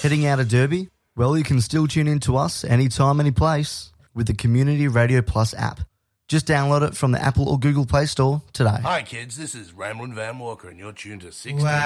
Heading out of Derby? Well, you can still tune in to us anytime, any place with the Community Radio Plus app. Just download it from the Apple or Google Play Store today. Hi, kids. This is Ramblin' Van Walker, and you're tuned to 60. Wow.